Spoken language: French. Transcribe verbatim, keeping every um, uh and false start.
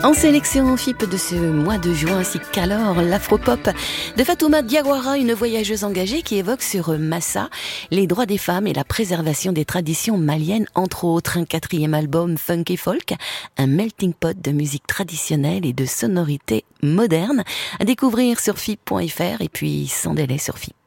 En sélection F I P de ce mois de juin, ainsi qu'alors l'afropop de Fatouma Diawara, une voyageuse engagée qui évoque sur Massa les droits des femmes et la préservation des traditions maliennes, entre autres. Un quatrième album funk et folk, un melting pot de musique traditionnelle et de sonorités modernes, à découvrir sur F I P point F R et puis sans délai sur F I P.